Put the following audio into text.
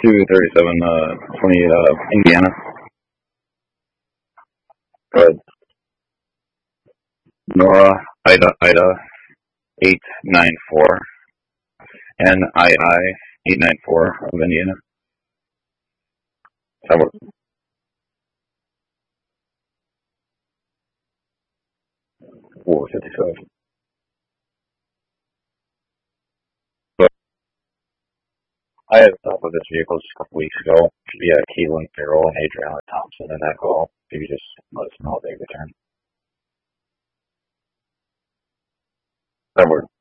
237, 20, Indiana. Good. Nora, Ida, 894. NII, 894 of Indiana. 455. I had a stop with this vehicle just a couple weeks ago. Yeah, Keelan Farrell and Adriana Thompson in that call. If you just let us know how they return. That worked.